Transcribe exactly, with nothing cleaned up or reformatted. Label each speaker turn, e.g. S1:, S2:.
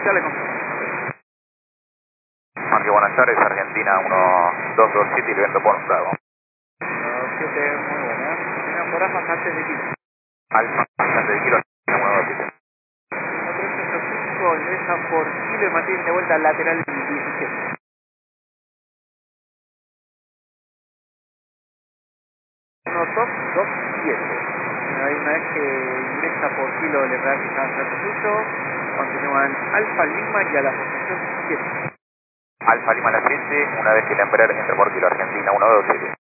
S1: Ya le confirmo.
S2: Marque Buenos Aires, Argentina uno dos dos siete y le vendo por un Bravo.
S1: siete, muy buena. Tenemos por AFA antes de kilo.
S2: Alfa, bastante de kilo, uno dos siete.
S1: trescientos cinco ingresa por kilo y mantiene de vuelta al lateral diecisiete. uno dos dos siete. Ahí una vez que ingresa por kilo le da que está atrás suyo. Continúan Alfa Lima y a la posición siete.
S2: Alfa Lima la siete, una vez que la Embraer entre por kilo, Argentina uno dos siete.